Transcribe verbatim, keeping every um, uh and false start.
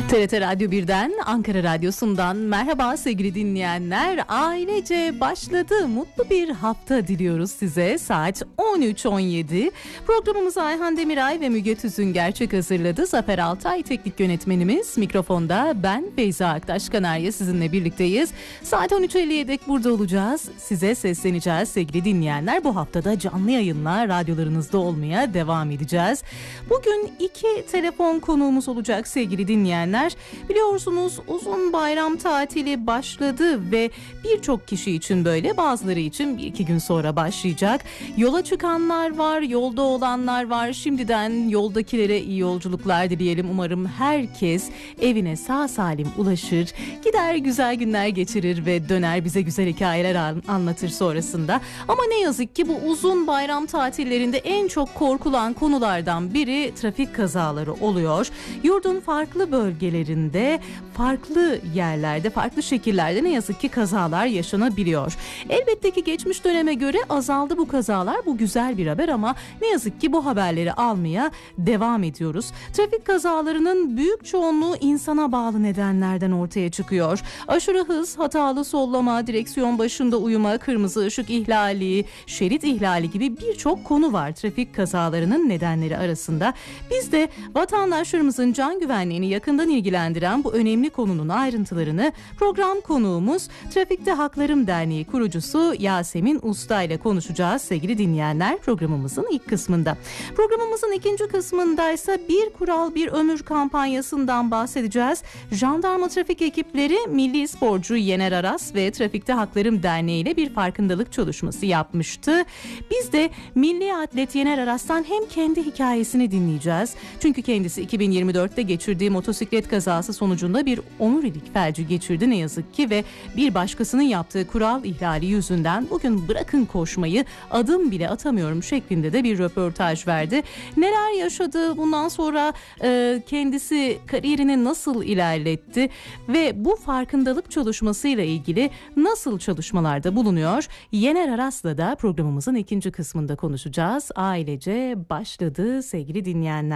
T R T Radyo birden, Ankara Radyosu'ndan merhaba sevgili dinleyenler. Ailece başladı. Mutlu bir hafta diliyoruz size. Saat on üç on yedi. Programımızı Ayhan Demiray ve Müge Tüzün gerçek hazırladı. Zafer Altay teknik yönetmenimiz. Mikrofonda ben Beyza Aktaş Kanarya sizinle birlikteyiz. Saat on üç elliye dek burada olacağız. Size sesleneceğiz sevgili dinleyenler. Bu haftada canlı yayınla radyolarınızda olmaya devam edeceğiz. Bugün iki telefon konuğumuz olacak sevgili dinleyenler. Biliyorsunuz uzun bayram tatili başladı ve birçok kişi için böyle, bazıları için bir iki gün sonra başlayacak. Yola çıkanlar var, yolda olanlar var. Şimdiden yoldakilere iyi yolculuklar dileyelim. Umarım herkes evine sağ salim ulaşır, gider güzel günler geçirir ve döner bize güzel hikayeler anlatır sonrasında. Ama ne yazık ki bu uzun bayram tatillerinde en çok korkulan konulardan biri trafik kazaları oluyor. Yurdun farklı bölgelerinde, farklı yerlerde, farklı şekillerde ne yazık ki kazalar yaşanabiliyor. Elbette ki geçmiş döneme göre azaldı bu kazalar. Bu güzel bir haber ama ne yazık ki bu haberleri almaya devam ediyoruz. Trafik kazalarının büyük çoğunluğu insana bağlı nedenlerden ortaya çıkıyor. Aşırı hız, hatalı sollama, direksiyon başında uyuma, kırmızı ışık ihlali, şerit ihlali gibi birçok konu var trafik kazalarının nedenleri arasında. Biz de vatandaşlarımızın can güvenliğini yakından ilgilendiren bu önemli konunun ayrıntılarını program konuğumuz Trafikte Haklarım Derneği kurucusu Yasemin Usta ile konuşacağız sevgili dinleyenler programımızın ilk kısmında. Programımızın ikinci kısmında ise Bir Kural Bir Ömür kampanyasından bahsedeceğiz. Jandarma trafik ekipleri milli sporcu Yener Aras ve Trafikte Haklarım Derneği ile bir farkındalık çalışması yapmıştı. Biz de milli atlet Yener Aras'tan hem kendi hikayesini dinleyeceğiz. Çünkü kendisi iki bin yirmi dörtte geçirdiği motosiklet kazası sonucunda bir omurilik felci geçirdi ne yazık ki ve bir başkasının yaptığı kural ihlali yüzünden bugün bırakın koşmayı, adım bile atamıyorum şeklinde de bir röportaj verdi. Neler yaşadı, bundan sonra e, kendisi kariyerini nasıl ilerletti ve bu farkındalık çalışmasıyla ilgili nasıl çalışmalarda bulunuyor? Yener Aras'la da programımızın ikinci kısmında konuşacağız. Ailece başladı sevgili dinleyenler.